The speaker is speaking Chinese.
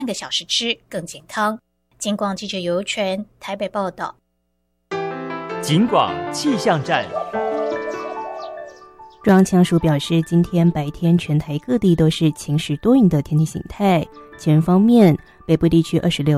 个小时吃更健康。警广记者尤纯台北报道。 警广气象站。 中央气象署表示，今天白天全台各地都是晴时多云的天气形态。气温方面，北部地区26